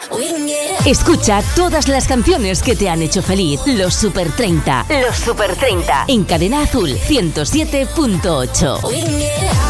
Escucha todas las canciones que te han hecho feliz. Los Super 30. Los Super 30. En Cadena Azul 107.8.